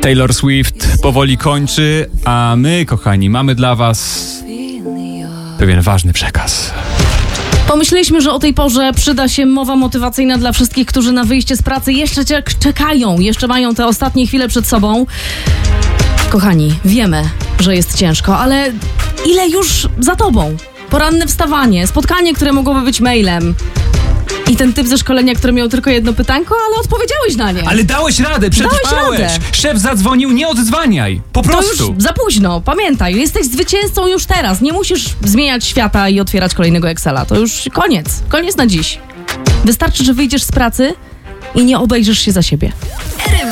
Taylor Swift powoli kończy, a my, kochani, mamy dla was pewien ważny przekaz. Pomyśleliśmy, że o tej porze przyda się mowa motywacyjna dla wszystkich, którzy na wyjście z pracy jeszcze czekają, jeszcze mają te ostatnie chwile przed sobą. Kochani, wiemy, że jest ciężko, ale ile już za tobą? Poranne wstawanie, spotkanie, które mogłoby być mailem. I ten typ ze szkolenia, który miał tylko jedno pytanko, ale odpowiedziałeś na nie. Ale dałeś radę, przetrwałeś! Dałeś radę. Szef zadzwonił, nie odzwaniaj! Po prostu! To już za późno, pamiętaj, jesteś zwycięzcą już teraz. Nie musisz zmieniać świata i otwierać kolejnego Excela. To już koniec na dziś. Wystarczy, że wyjdziesz z pracy i nie obejrzysz się za siebie.